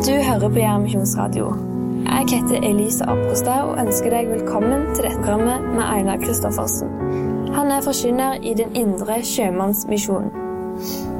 Du hører på Jernmisjonsradio. Jeg heter Elise Apostad og ønsker deg velkommen til dette programmet med Einar Kristoffersen. Han forkynner i den indre sjømannsmisjonen.